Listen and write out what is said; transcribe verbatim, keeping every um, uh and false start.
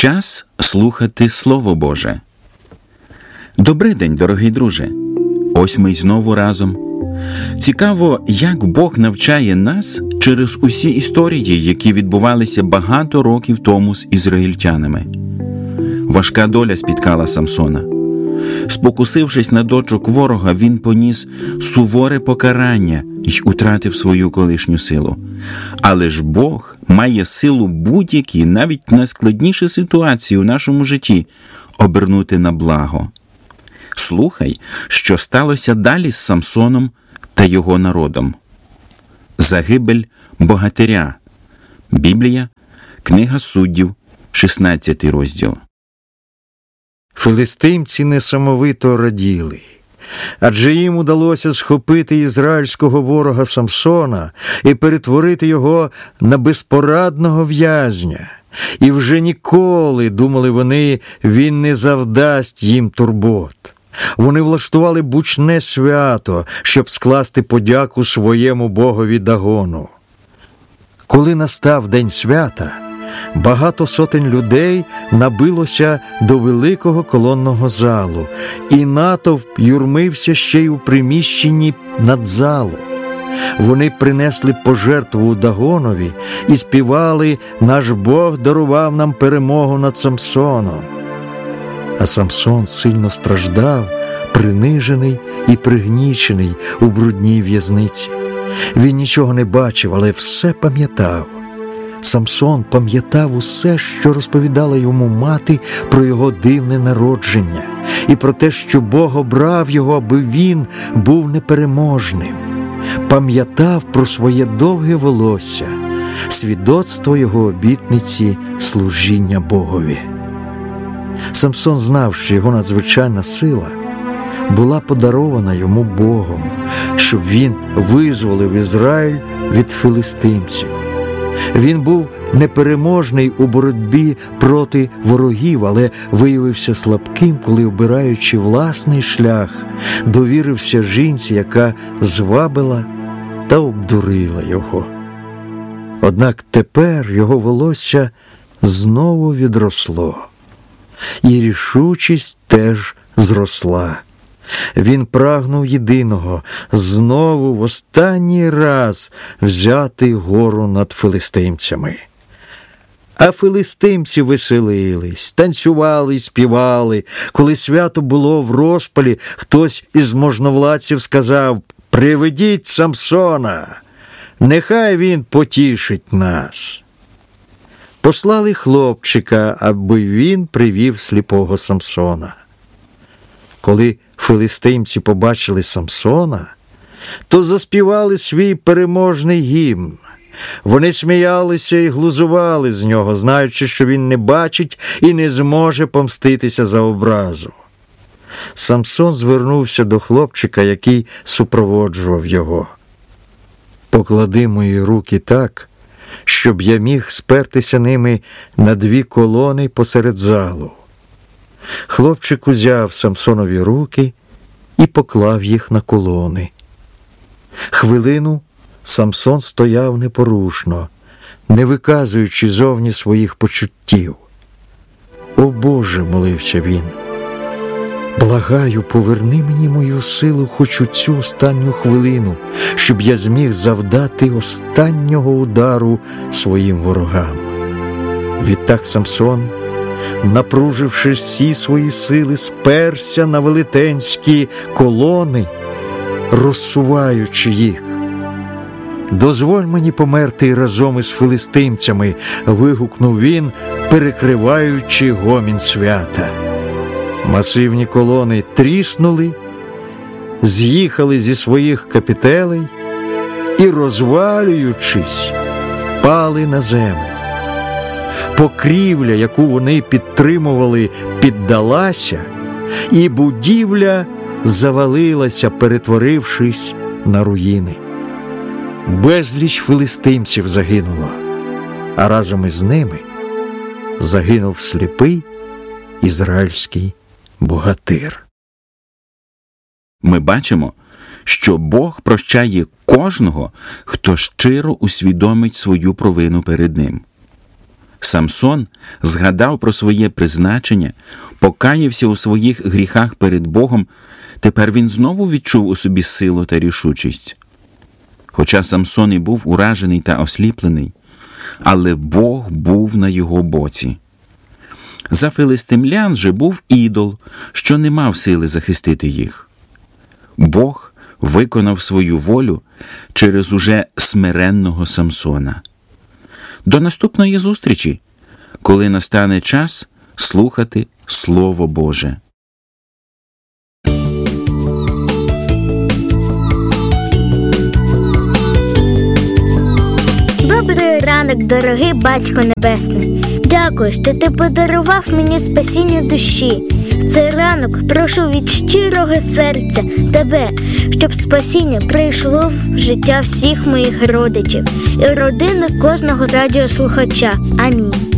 Час слухати Слово Боже. Добрий день, дорогий друже. Ось ми й знову разом. Цікаво, як Бог навчає нас через усі історії, які відбувалися багато років тому з ізраїльтянами. Важка доля спіткала Самсона. Спокусившись на дочок ворога, він поніс суворе покарання й утратив свою колишню силу. Але ж Бог має силу будь-які, навіть найскладніші ситуації у нашому житті обернути на благо. Слухай, що сталося далі з Самсоном та його народом. Загибель богатиря. Біблія, книга Суддів, шістнадцятий розділ. Филистимці несамовито раділи, адже їм удалося схопити ізраїльського ворога Самсона і перетворити його на безпорадного в'язня. І вже ніколи, думали вони, він не завдасть їм турбот. Вони влаштували бучне свято, щоб скласти подяку своєму богові Дагону. Коли настав день свята, багато сотень людей набилося до великого колонного залу, і натовп юрмився ще й у приміщенні над залом. Вони принесли пожертву Дагонові і співали: «Наш Бог дарував нам перемогу над Самсоном». А Самсон сильно страждав, принижений і пригнічений у брудній в'язниці. Він нічого не бачив, але все пам'ятав. Самсон пам'ятав усе, що розповідала йому мати про його дивне народження, і про те, що Бог обрав його, аби він був непереможним. Пам'ятав про своє довге волосся, свідоцтво його обітниці служіння Богові. Самсон знав, що його надзвичайна сила була подарована йому Богом, щоб він визволив Ізраїль від филистимців. Він був непереможний у боротьбі проти ворогів, але виявився слабким, коли, обираючи власний шлях, довірився жінці, яка звабила та обдурила його. Однак тепер його волосся знову відросло, і рішучість теж зросла. Він прагнув єдиного – знову в останній раз взяти гору над филистимцями. А филистимці веселились, танцювали й співали. Коли свято було в розпалі, хтось із можновладців сказав: «Приведіть Самсона, нехай він потішить нас». Послали хлопчика, аби він привів сліпого Самсона. Коли филистимці побачили Самсона, то заспівали свій переможний гімн. Вони сміялися і глузували з нього, знаючи, що він не бачить і не зможе помститися за образу. Самсон звернувся до хлопчика, який супроводжував його. «Поклади мої руки так, щоб я міг спертися ними на дві колони посеред залу». Хлопчик узяв Самсонові руки і поклав їх на колони. Хвилину Самсон стояв непорушно, не виказуючи зовні своїх почуттів. «О Боже!» – молився він. «Благаю, поверни мені мою силу хоч у цю останню хвилину, щоб я зміг завдати останнього удару своїм ворогам». Відтак Самсон, напруживши всі свої сили, сперся на велетенські колони, розсуваючи їх. «Дозволь мені померти разом із филистимцями», – вигукнув він, перекриваючи гомін свята. Масивні колони тріснули, з'їхали зі своїх капітелей і, розвалюючись, впали на землю. Покрівля, яку вони підтримували, піддалася, і будівля завалилася, перетворившись на руїни. Безліч филистимців загинуло, а разом із ними загинув сліпий ізраїльський богатир. Ми бачимо, що Бог прощає кожного, хто щиро усвідомить свою провину перед Ним. Самсон згадав про своє призначення, покаявся у своїх гріхах перед Богом. Тепер він знову відчув у собі силу та рішучість. Хоча Самсон і був уражений та осліплений, але Бог був на його боці. За филистимлян же був ідол, що не мав сили захистити їх. Бог виконав свою волю через уже смиренного Самсона. До наступної зустрічі, коли настане час слухати Слово Боже. Добрий ранок, дорогий Батько Небесний. Дякую, що ти подарував мені спасіння душі. В цей ранок прошу від щирого серця тебе, щоб спасіння прийшло в життя всіх моїх родичів і родини кожного радіослухача. Амінь.